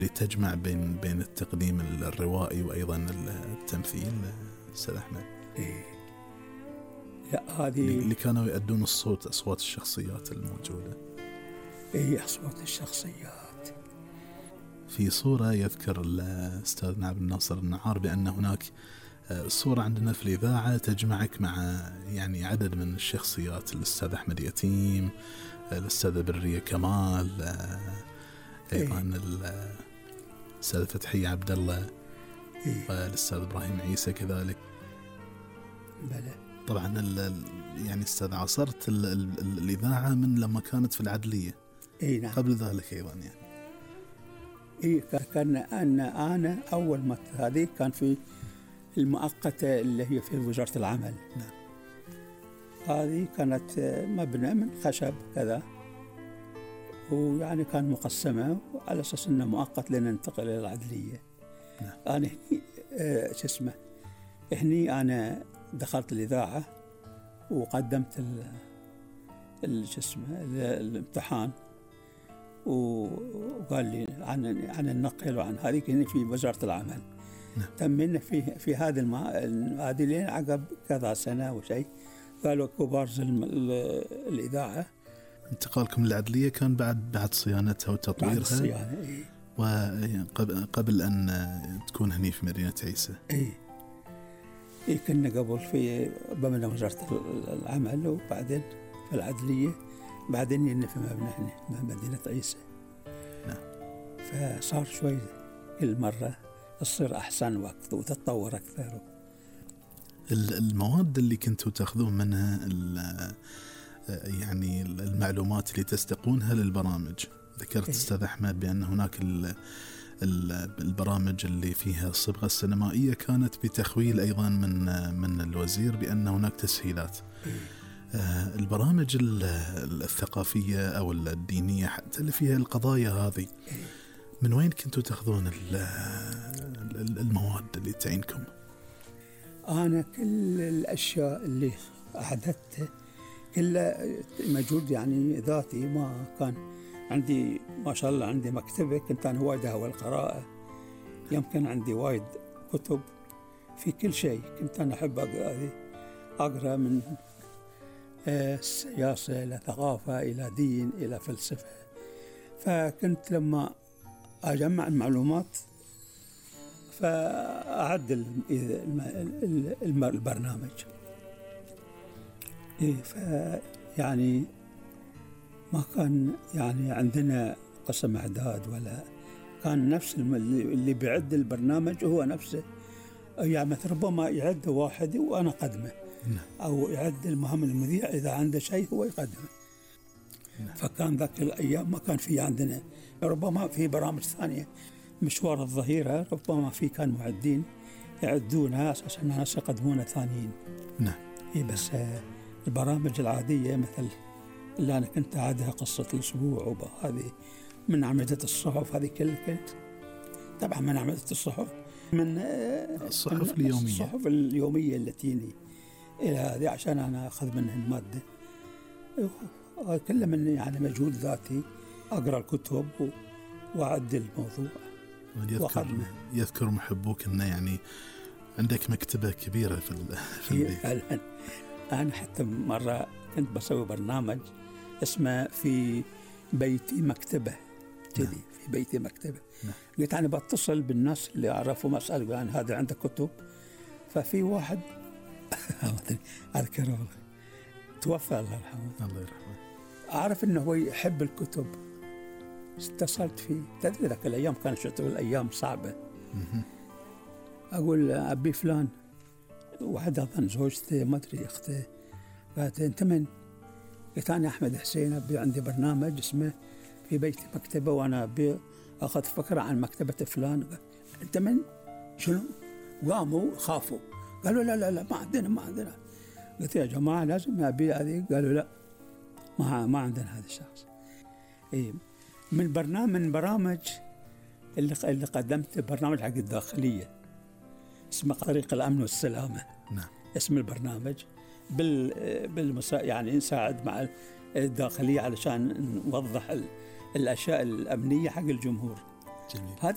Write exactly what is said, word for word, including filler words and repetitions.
لتجمع بين بين التقديم الروائي وأيضا التمثيل أستاذ أحمد. إيه. لا هذه اللي كانوا يؤدون الصوت، أصوات الشخصيات الموجودة. إيه أصوات الشخصيات. في صورة يذكر الأستاذ عبد الناصر النعار بأن هناك صورة عندنا في الإذاعة تجمعك مع يعني عدد من الشخصيات، الأستاذ أحمد يتيم، الأستاذة برية كمال، أيضا الأستاذ فتحية عبد الله، والأستاذ إبراهيم عيسى كذلك. بلى. طبعا يعني أستاذ عاصرت الإذاعة من لما كانت في العدلية. إيه نعم. قبل ذلك أيضا يعني. إيه كان أنا أنا أول ما هذه كان في المؤقتة اللي هي في وزارة العمل. نعم. هذه كانت مبنى من خشب كذا، ويعني كان مقسمة على أساس إنه مؤقت لننتقل إلى العدلية. نعم. أنا هني آه شو اسمه هني أنا دخلت الإذاعة وقدمت ال شو اسمه الامتحان، وقال لي عن عن النقل وعن هذه هني في وزارة العمل. نعم. تمنا في في هذا المع... هذه لين عقب كذا سنة وشيء قالوا كبارز الإذاعة. انتقالكم للعدلية كان بعد بعد صيانتها وتطويرها. بعد الصيانة. إيه. وقبل قبل أن تكون هني في مدينة عيسى. إيه. إيه كنا قبل في بمنا وزارة العمل، وبعدين في العدلية، بعدين إن في مبنى هنا مدينة عيسى. نعم. فصار شوي كل مرة تصير أحسن وقت وتتطور أكثر. المواد اللي كنتوا تأخذون منها يعني المعلومات اللي تستقونها للبرامج، ذكرت إيه. أستاذ أحمد بأن هناك البرامج اللي فيها الصبغة السينمائية كانت بتخويل أيضا من من الوزير بأن هناك تسهيلات. إيه. البرامج الثقافية أو الدينية حتى اللي فيها القضايا هذه، إيه. من وين كنتوا تأخذون المواد اللي تعينكم؟ أنا كل الأشياء اللي أحدثتها كلها موجود يعني ذاتي، ما كان عندي ما شاء الله عندي مكتبة كنت أنا وايد أهوى القراءة، يمكن عندي وايد كتب في كل شيء كنت أنا أحب أقرأ أقرأ من السياسة إلى ثقافة إلى دين إلى فلسفة. فكنت لما أجمع المعلومات فأعدل البرنامج. فيعني ما كان يعني عندنا قسم إعداد، ولا كان نفس اللي بيعد البرنامج هو نفسه، يعني مثل ربما يعد واحد وأنا قدمه، أو يعد المهم المذيع إذا عنده شيء هو يقدمه. فكان ذاك الأيام ما كان في عندنا، ربما في برامج ثانية مشوار الظهيرة ربما في كان معدين يعدونها أساسا ناس يقدمونها ثانيين. نعم. إيه بس البرامج العادية مثل اللي أنا كنت أعدها قصة الأسبوع وهذه من عمدة الصحف، هذه كلها كنت طبعا من عمدة الصحف من الصحف اليومية الصحف اليومية اللي تيني إلى هذه عشان أنا أخذ منها المادة كلها من يعني مجهود ذاتي، أقرأ الكتب وأعدل الموضوع. يذكر, يذكر محبوك أنه يعني عندك مكتبة كبيرة في, في البيت. أنا حتى مرة كنت بسوي برنامج اسمه في بيتي مكتبة كذي. نعم. في بيتي مكتبة. نعم. قلت أنا بتصل بالناس اللي أعرفوا مسألة يعني هذا عنده كتب، ففي واحد أذكره توفى الله يرحمه الله يرحمه، أعرف أنه هو يحب الكتب، اتصلت فيه. تدري ذاك الأيام كانت شتوى الأيام صعبة. أقول أبي فلان، واحد أظن زوجته ما أدري أخته، قالت أنت من؟ قلت أنا أحمد حسين، أبي عندي برنامج اسمه في بيتي مكتبة وأنا أبي أخذ فكرة عن مكتبة فلان. أنت من؟ شنو؟ قاموا خافوا قالوا لا لا لا ما عندنا ما عندنا. قلت يا جماعة لازم أبي هذه. قالوا لا ما ما عندنا هذا الشخص. إيه من برنامج من برامج اللي اللي قدمت برنامج حق الداخلية اسمه طريق الأمن والسلامة. نعم. اسم البرنامج بال بالمسا يعني نساعد مع الداخلية علشان نوضح الأشياء الأمنية حق الجمهور. جميل. هذا